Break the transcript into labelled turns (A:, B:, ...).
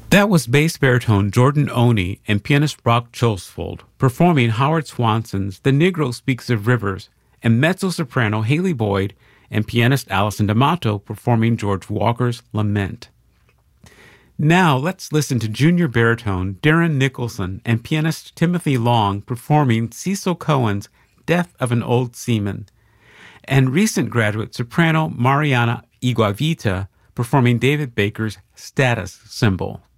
A: That was bass baritone Jordan Oney and pianist Brock Cholsfold performing Howard Swanson's The Negro Speaks of Rivers, and mezzo-soprano Haley Boyd and pianist Alison D'Amato performing George Walker's Lament. Now let's listen to junior baritone Darren Nicholson and pianist Timothy Long performing Cecil Cohen's Death of an Old Seaman, and recent graduate soprano Mariana Iguavita performing David Baker's Status Symbol.